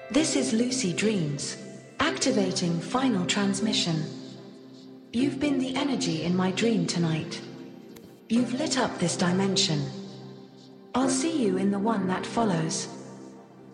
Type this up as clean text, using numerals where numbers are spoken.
This is Lucy Dreams. Activating final transmission. You've been the energy in my dream tonight. You've lit up this dimension. I'll see you in the one that follows.